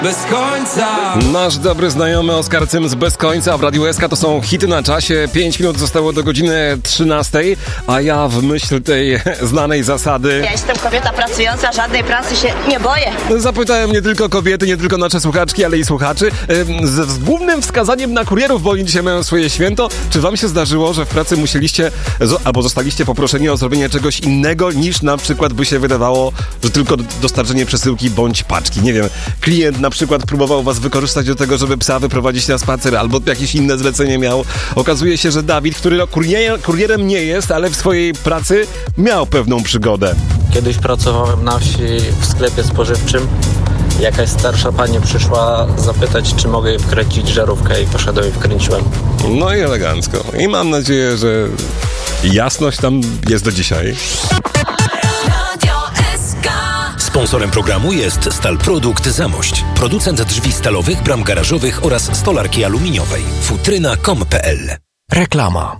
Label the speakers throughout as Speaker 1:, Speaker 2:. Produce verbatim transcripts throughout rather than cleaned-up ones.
Speaker 1: Bez końca.
Speaker 2: Nasz dobry znajomy Oskar Cyms Bez końca w Radiu S K to są hity na czasie. Pięć minut zostało do godziny trzynastej, a ja w myśl tej znanej zasady...
Speaker 3: Ja jestem kobieta pracująca, żadnej pracy się nie boję.
Speaker 2: Zapytałem nie tylko kobiety, nie tylko nasze słuchaczki, ale i słuchaczy. Z, z głównym wskazaniem na kurierów, bo oni dzisiaj mają swoje święto. Czy wam się zdarzyło, że w pracy musieliście albo zostaliście poproszeni o zrobienie czegoś innego, niż na przykład by się wydawało, że tylko dostarczenie przesyłki bądź paczki? Nie wiem, klient na przykład próbował was wykorzystać do tego, żeby psa wyprowadzić na spacer, albo jakieś inne zlecenie miał. Okazuje się, że Dawid, który kurier, kurierem nie jest, ale w swojej pracy miał pewną przygodę.
Speaker 4: Kiedyś pracowałem na wsi w sklepie spożywczym. Jakaś starsza pani przyszła zapytać, czy mogę jej wkręcić żarówkę i poszedłem i wkręciłem.
Speaker 2: No i elegancko. I mam nadzieję, że jasność tam jest do dzisiaj.
Speaker 5: Sponsorem programu jest Stalprodukt Zamość, producent drzwi stalowych, bram garażowych oraz stolarki aluminiowej. futryna kropka com kropka p l.
Speaker 6: Reklama.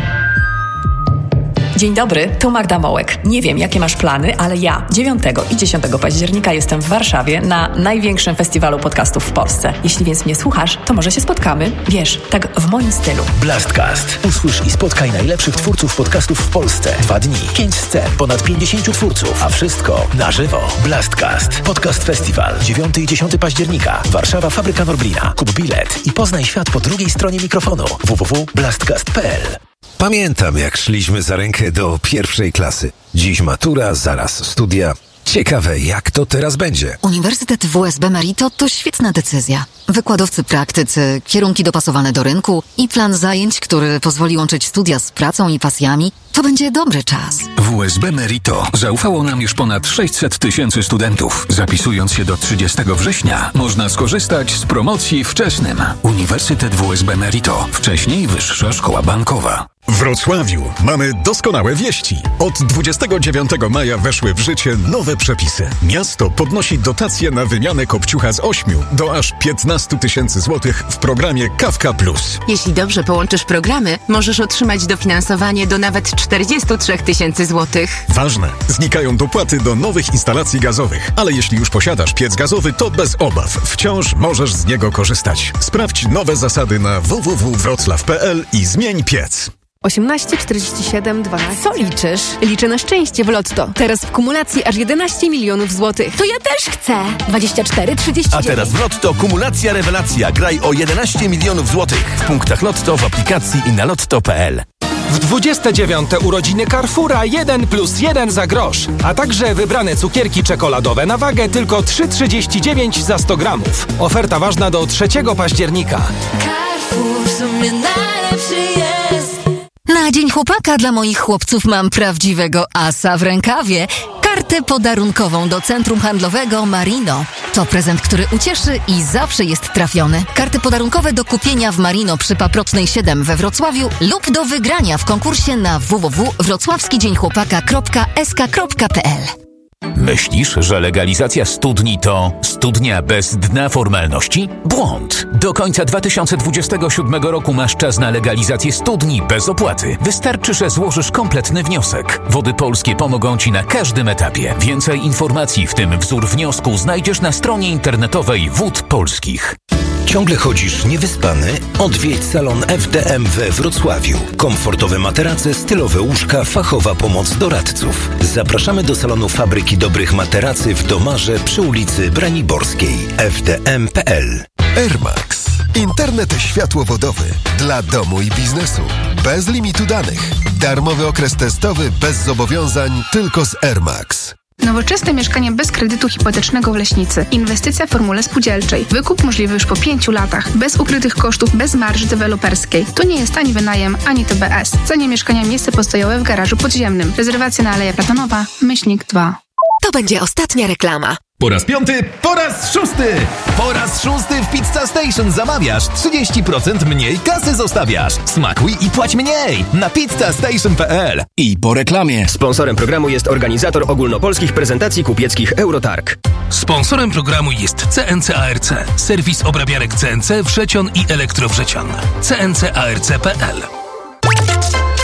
Speaker 7: Dzień dobry, tu Magda Mołek. Nie wiem, jakie masz plany, ale ja dziewiątego i dziesiątego października jestem w Warszawie na największym festiwalu podcastów w Polsce. Jeśli więc mnie słuchasz, to może się spotkamy, wiesz, tak w moim stylu.
Speaker 6: Blastcast. Usłysz i spotkaj najlepszych twórców podcastów w Polsce. Dwa dni, pięć scen, ponad pięćdziesięciu twórców, a wszystko na żywo. Blastcast. Podcast Festiwal. dziewiątego i dziesiątego października. Warszawa, Fabryka Norblina. Kup bilet i poznaj świat po drugiej stronie mikrofonu. w w w kropka blastcast kropka p l.
Speaker 5: Pamiętam, jak szliśmy za rękę do pierwszej klasy. Dziś matura, zaraz studia. Ciekawe, jak to teraz będzie.
Speaker 8: Uniwersytet W S B Merito to świetna decyzja. Wykładowcy praktycy, kierunki dopasowane do rynku i plan zajęć, który pozwoli łączyć studia z pracą i pasjami, to będzie dobry czas.
Speaker 9: W S B Merito zaufało nam już ponad sześćset tysięcy studentów. Zapisując się do trzydziestego września, można skorzystać z promocji wczesnym. Uniwersytet W S B Merito. Wcześniej Wyższa Szkoła Bankowa.
Speaker 10: W Wrocławiu mamy doskonałe wieści. Od dwudziestego dziewiątego maja weszły w życie nowe przepisy. Miasto podnosi dotacje na wymianę kopciucha z ośmiu do aż piętnastu tysięcy złotych w programie Kawka Plus.
Speaker 11: Jeśli dobrze połączysz programy, możesz otrzymać dofinansowanie do nawet czterdziestu trzech tysięcy złotych.
Speaker 10: Ważne, znikają dopłaty do nowych instalacji gazowych, ale jeśli już posiadasz piec gazowy, to bez obaw. Wciąż możesz z niego korzystać. Sprawdź nowe zasady na w w w kropka wroclaw kropka p l i zmień piec.
Speaker 12: osiemnaście, czterdzieści siedem, dwanaście.
Speaker 13: Co liczysz?
Speaker 12: Liczę na szczęście w Lotto. Teraz w kumulacji aż jedenaście milionów złotych.
Speaker 13: To ja też chcę. dwadzieścia cztery, trzydzieści dziewięć.
Speaker 14: A teraz w Lotto kumulacja rewelacja. Graj o jedenaście milionów złotych. W punktach Lotto, w aplikacji i na lotto kropka p l.
Speaker 15: W dwudzieste dziewiąte urodziny Carrefoura jeden plus jeden za grosz, a także wybrane cukierki czekoladowe na wagę tylko trzy trzydzieści dziewięć za sto gramów. Oferta ważna do trzeciego października.
Speaker 16: Carrefour w sumie najlepszy jest.
Speaker 8: Na Dzień Chłopaka dla moich chłopców mam prawdziwego asa w rękawie. Kartę podarunkową do centrum handlowego Marino. To prezent, który ucieszy i zawsze jest trafiony. Karty podarunkowe do kupienia w Marino przy Paprocznej siedem we Wrocławiu lub do wygrania w konkursie na w w w kropka wrocławski dzień chłopaka kropka s k kropka p l.
Speaker 5: Myślisz, że legalizacja studni to studnia bez dna formalności? Błąd! Do końca dwa tysiące dwudziestego siódmego roku masz czas na legalizację studni bez opłaty. Wystarczy, że złożysz kompletny wniosek. Wody Polskie pomogą Ci na każdym etapie. Więcej informacji, w tym wzór wniosku, znajdziesz na stronie internetowej Wód Polskich.
Speaker 17: Ciągle chodzisz niewyspany? Odwiedź salon F D M we Wrocławiu. Komfortowe materace, stylowe łóżka, fachowa pomoc doradców. Zapraszamy do salonu Fabryki Dobrych Materacy w Domarze przy ulicy Braniborskiej. f d m kropka p l.
Speaker 18: Airmax. Internet światłowodowy dla domu i biznesu. Bez limitu danych. Darmowy okres testowy bez zobowiązań tylko z Airmax.
Speaker 19: Nowoczesne mieszkanie bez kredytu hipotecznego w Leśnicy. Inwestycja w formule spółdzielczej. Wykup możliwy już po pięciu latach. Bez ukrytych kosztów, bez marży deweloperskiej. To nie jest ani wynajem, ani T B S. Cenie mieszkania miejsce postojowe w garażu podziemnym. Rezerwacja na Aleja Platonowa, Myślnik dwa.
Speaker 13: To będzie ostatnia reklama.
Speaker 14: Po raz piąty, po raz szósty! Po raz szósty w Pizza Station zamawiasz, trzydzieści procent mniej kasy zostawiasz. Smakuj i płać mniej na pizza station kropka p l.
Speaker 20: I po reklamie.
Speaker 1: Sponsorem programu jest organizator ogólnopolskich prezentacji kupieckich Eurotarg.
Speaker 9: Sponsorem programu jest C N C A R C, serwis obrabiarek C N C, Wrzecion i Elektrowrzecian. C N C A R C kropka p l.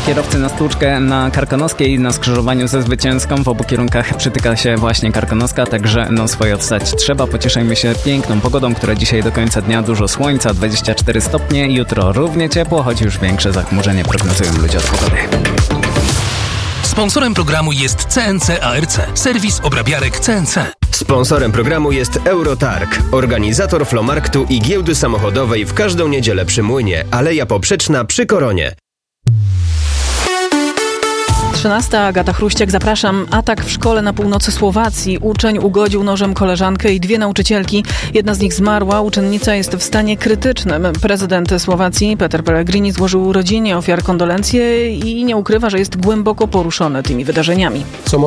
Speaker 20: kierowcy na Stłuczkę na Karkonoskiej na skrzyżowaniu ze Zwycięską. W obu kierunkach przytyka się właśnie Karkonoska, także no swoje odstać trzeba. Pocieszajmy się piękną pogodą, która dzisiaj do końca dnia dużo słońca, dwadzieścia cztery stopnie. Jutro równie ciepło, choć już większe zachmurzenie prognozują ludzie od pogody.
Speaker 21: Sponsorem programu jest C N C A R C, serwis obrabiarek C N C.
Speaker 1: Sponsorem programu jest Eurotarg, organizator flomarktu i giełdy samochodowej w każdą niedzielę przy Młynie, Aleja Poprzeczna przy Koronie.
Speaker 22: trzynasta Agata Chruściak, zapraszam. Atak w szkole na północy Słowacji. Uczeń ugodził nożem koleżankę i dwie nauczycielki. Jedna z nich zmarła, uczennica jest w stanie krytycznym. Prezydent Słowacji Peter Pellegrini złożył rodzinie ofiar kondolencje i nie ukrywa, że jest głęboko poruszony tymi wydarzeniami.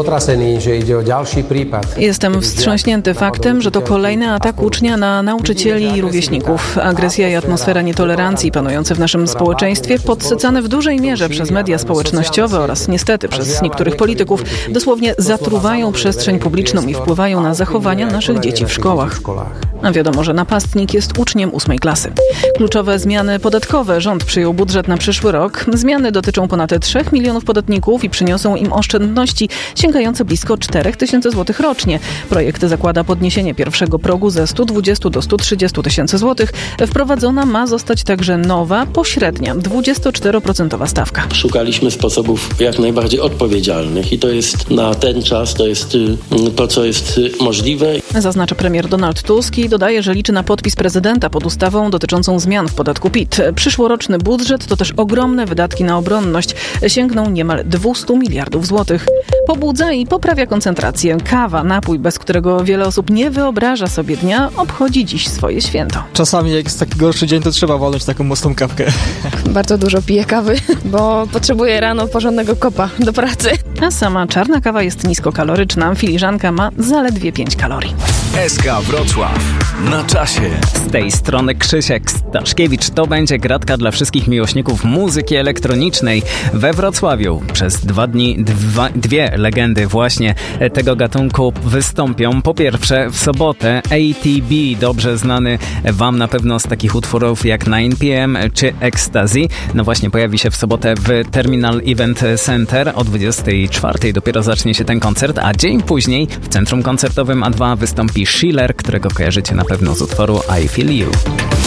Speaker 22: Jestem wstrząśnięty faktem, że to kolejny atak ucznia na nauczycieli i rówieśników. Agresja i atmosfera nietolerancji panujące w naszym społeczeństwie, podsycane w dużej mierze przez media społecznościowe oraz niestety przez niektórych polityków, dosłownie zatruwają przestrzeń publiczną i wpływają na zachowania naszych dzieci w szkołach. A wiadomo, że napastnik jest uczniem ósmej klasy. Kluczowe zmiany podatkowe. Rząd przyjął budżet na przyszły rok. Zmiany dotyczą ponad trzech milionów podatników i przyniosą im oszczędności sięgające blisko czterech tysięcy złotych rocznie. Projekt zakłada podniesienie pierwszego progu ze stu dwudziestu do stu trzydziestu tysięcy złotych. Wprowadzona ma zostać także nowa, pośrednia, dwudziestoczteroprocentowa stawka.
Speaker 23: Szukaliśmy sposobów jak najbardziej odpowiedzialnych i to jest na ten czas, to jest to, co jest możliwe.
Speaker 22: Zaznacza premier Donald Tusk i dodaje, że liczy na podpis prezydenta pod ustawą dotyczącą zmian w podatku P I T. Przyszłoroczny budżet to też ogromne wydatki na obronność. Sięgną niemal dwieście miliardów złotych. Pobudza i poprawia koncentrację. Kawa, napój, bez którego wiele osób nie wyobraża sobie dnia, obchodzi dziś swoje święto.
Speaker 24: Czasami jak jest taki gorszy dzień, to trzeba walnąć taką mocną kawkę.
Speaker 12: Bardzo dużo piję kawy, bo potrzebuję rano porządnego kopa do pracy.
Speaker 22: A sama czarna kawa jest niskokaloryczna. Filiżanka ma zaledwie pięć kalorii.
Speaker 5: S K Wrocław. Na czasie.
Speaker 20: Z tej strony Krzysiek Staszkiewicz. To będzie gratka dla wszystkich miłośników muzyki elektronicznej we Wrocławiu. Przez dwa dni dwa, dwie legendy właśnie tego gatunku wystąpią. Po pierwsze w sobotę A T B, dobrze znany wam na pewno z takich utworów jak dziewięć p m czy Ecstasy. No właśnie pojawi się w sobotę w Terminal Event Center. O dwudziestej czwartej dopiero zacznie się ten koncert, a dzień później w Centrum Koncertowym A dwa wystąpi Schiller, którego kojarzycie na pewno z utworu I Feel You.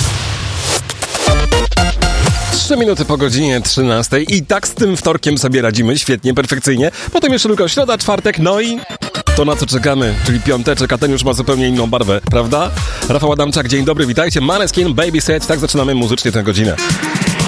Speaker 2: Trzy minuty po godzinie trzynastej i tak z tym wtorkiem sobie radzimy świetnie, perfekcyjnie. Potem jeszcze tylko środa, czwartek, no i to na co czekamy, czyli piąteczek, a ten już ma zupełnie inną barwę, prawda? Rafał Adamczak, dzień dobry, witajcie. Maneskin, Baby Set, tak zaczynamy muzycznie tę godzinę.